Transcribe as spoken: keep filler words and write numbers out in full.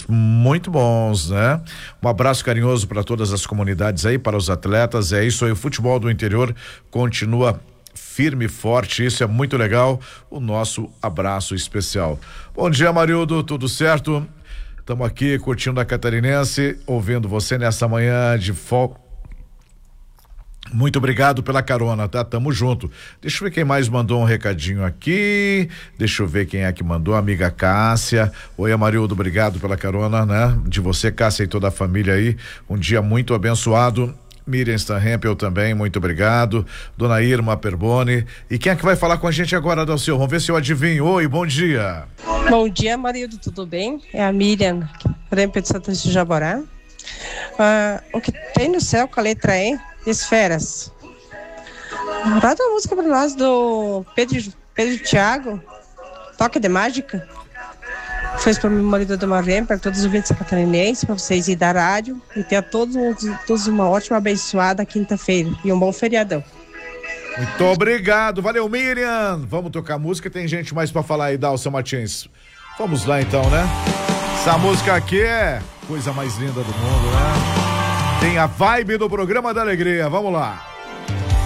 momentos muito bons, né? Um abraço carinhoso para todas as comunidades aí, para os atletas. É isso aí, o futebol do interior continua firme e forte, isso é muito legal. O nosso abraço especial. Bom dia, Marildo, tudo certo? Estamos aqui curtindo a Catarinense, ouvindo você nessa manhã de folga. Muito obrigado pela carona, tá? Tamo junto. Deixa eu ver quem mais mandou um recadinho aqui. Deixa eu ver quem é que mandou, a amiga Cássia. Oi, Amarildo, obrigado pela carona, né? De você, Cássia, e toda a família aí. Um dia muito abençoado. Miriam Stanrempel também, muito obrigado. Dona Irma Perboni. E quem é que vai falar com a gente agora, Dalceu? Vamos ver se eu adivinho. Oi, bom dia. Bom dia, Marildo, tudo bem? É a Miriam Stanrempel de Santa Cruz de Jaborá. Ah, o que tem no céu com a letra E? Esferas. Roda uma música para nós do Pedro, Pedro Thiago, Toque de Mágica. Fez para meu marido da Marém, para todos os ouvintes catarinenses, para vocês ir da rádio e ter a todos, todos uma ótima, abençoada quinta-feira e um bom feriadão. Muito obrigado, valeu, Miriam. Vamos tocar música, tem gente mais para falar aí, Dalson Martins. Vamos lá então, né? Essa música aqui é coisa mais linda do mundo, né? Tem a vibe do programa da alegria, vamos lá.